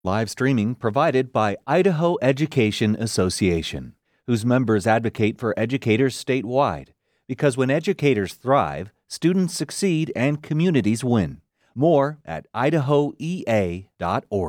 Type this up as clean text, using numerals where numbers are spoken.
Live streaming provided by Idaho Education Association, whose members advocate for educators statewide. Because when educators thrive, students succeed and communities win. More at idahoea.org.